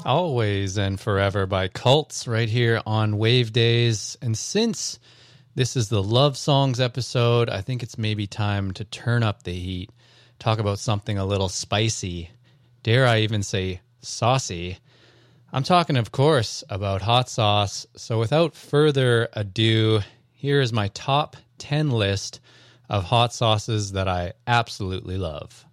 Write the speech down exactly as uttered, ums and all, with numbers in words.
Always and Forever by Cults right here on Wave Days. And since this is the love songs episode, I think it's maybe time to turn up the heat, talk about something a little spicy, dare I even say saucy. I'm talking, of course, about hot sauce. So without further ado, here is my top ten list of hot sauces that I absolutely love.